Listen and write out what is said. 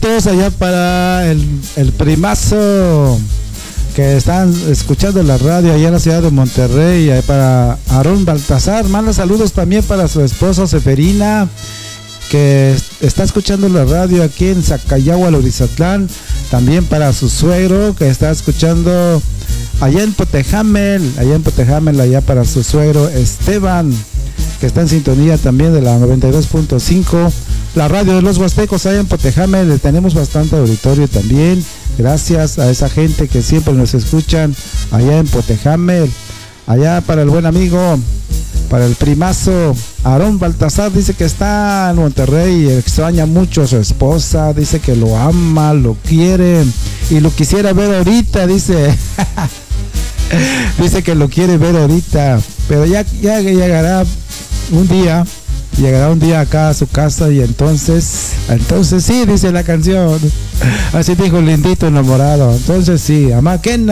saluditos allá para el primazo que están escuchando la radio allá en la ciudad de Monterrey, para Aarón Baltasar. Manda saludos también para su esposa Seferina, que está escuchando la radio aquí en Zacayagua, Lorizatlán. También para su suegro, que está escuchando allá en Potejamel, allá para su suegro Esteban, que está en sintonía también de la 92.5, la radio de los Huastecos allá en Potejamel. Le tenemos bastante auditorio también, gracias a esa gente que siempre nos escuchan allá en Potejamel. Allá para el buen amigo, para el primazo Aarón Baltasar, dice que está en Monterrey y extraña mucho a su esposa, dice que lo ama, lo quiere y lo quisiera ver ahorita, dice. Dice que lo quiere ver ahorita, pero ya llegará un día acá a su casa y entonces sí, dice la canción. Así dijo Lindito enamorado. Entonces sí, Amaquena.